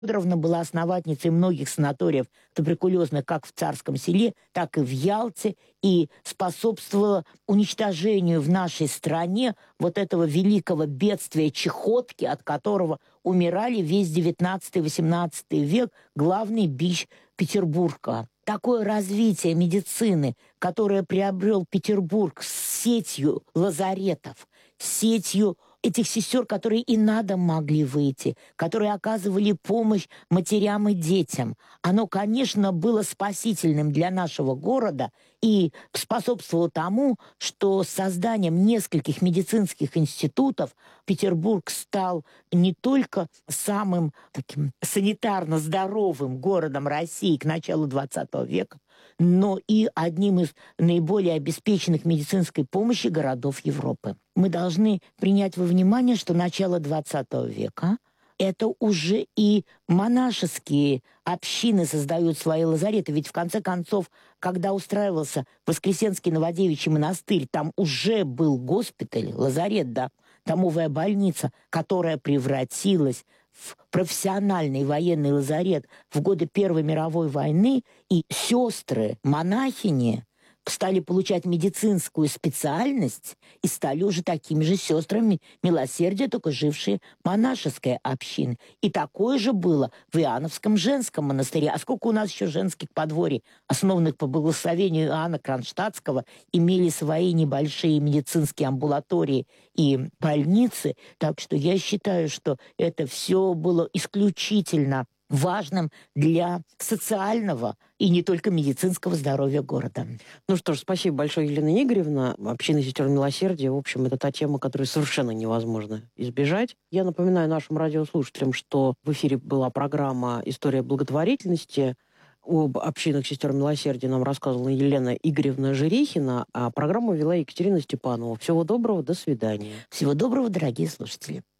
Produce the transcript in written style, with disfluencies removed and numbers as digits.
Федоровна была основательницей многих санаториев туберкулезных как в Царском Селе, так и в Ялте, и способствовала уничтожению в нашей стране вот этого великого бедствия чехотки, от которого умирали весь XIX-XVIII век, главный бич Петербурга. Такое развитие медицины, которое приобрел Петербург с сетью лазаретов, сетью этих сестер, которые и на дом могли выйти, которые оказывали помощь матерям и детям. Оно, конечно, было спасительным для нашего города и способствовало тому, что с созданием нескольких медицинских институтов Петербург стал не только самым таким санитарно здоровым городом России к началу XX века, но и одним из наиболее обеспеченных медицинской помощи городов Европы. Мы должны принять во внимание, что начало XX века – это уже и монашеские общины создают свои лазареты. Ведь в конце концов, когда устраивался Воскресенский Новодевичий монастырь, там уже был госпиталь, лазарет, да, домовая больница, которая превратилась в профессиональный военный лазарет в годы Первой мировой войны, и сестры, монахини стали получать медицинскую специальность и стали уже такими же сестрами милосердия, только жившие в монашеской общине. И такое же было в Иоанновском женском монастыре. А сколько у нас еще женских подворий, основанных по благословению Иоанна Кронштадтского, имели свои небольшие медицинские амбулатории и больницы. Так что я считаю, что это все было исключительно важным для социального и не только медицинского здоровья города. Ну что ж, спасибо большое, Елена Игоревна. Община сестер милосердия, в общем, это та тема, которую совершенно невозможно избежать. Я напоминаю нашим радиослушателям, что в эфире была программа «История благотворительности». Об общинах сестер милосердия нам рассказывала Елена Игоревна Жерехина, а программу вела Екатерина Степанова. Всего доброго, до свидания. Всего доброго, дорогие слушатели.